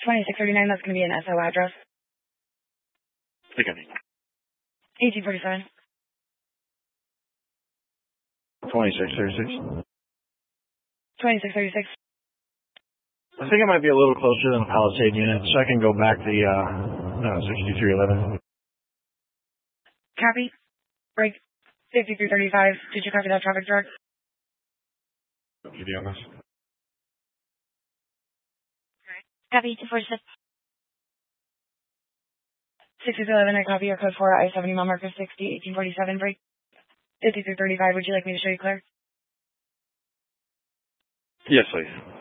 2639, that's going to be an SO address. Think I need 1847. 2636. 2636. I think it might be a little closer than a Palisade unit, so I can go back the 6311. Copy. Break 5335. Did you copy that traffic direct? PD on this. Copy 246. 6611, I copy your code for I-70 mile marker 60, 1847, break 5335. Would you like me to show you clear? Yes, please.